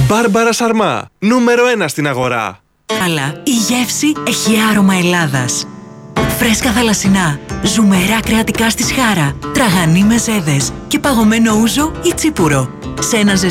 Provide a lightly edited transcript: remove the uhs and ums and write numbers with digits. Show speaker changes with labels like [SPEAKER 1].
[SPEAKER 1] Μπάρμπαρα Σαρμά, νούμερο 1 στην αγορά.
[SPEAKER 2] Αλλά η γεύση έχει άρωμα Ελλάδας. Φρέσκα θαλασσινά, ζουμερά κρεατικά στη σχάρα, τραγανή με ζέδες και παγωμένο ούζο ή τσίπουρο. Σε ένα